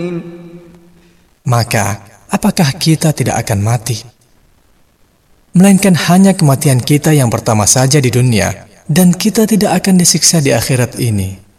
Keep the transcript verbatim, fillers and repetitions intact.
Maka, apakah kita tidak akan mati? Melainkan hanya kematian kita yang pertama saja di dunia, dan kita tidak akan disiksa di akhirat ini.